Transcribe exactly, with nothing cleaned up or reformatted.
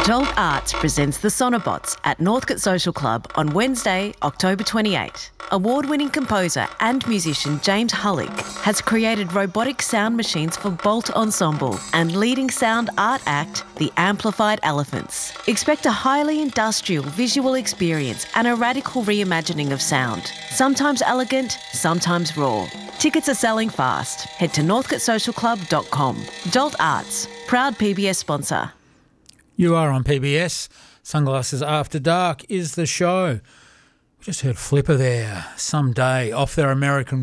Jolt Arts presents the Sonobots at Northcote Social Club on Wednesday, October twenty-eighth. Award-winning composer and musician James Hullick has created robotic sound machines for Bolt Ensemble and leading sound art act, The Amplified Elephants. Expect a highly industrial visual experience and a radical reimagining of sound. Sometimes elegant, sometimes raw. Tickets are selling fast. Head to northcote social club dot com. Jolt Arts, proud P B S sponsor. You are on P B S. Sunglasses After Dark is the show. We just heard Flipper there, Someday, off their American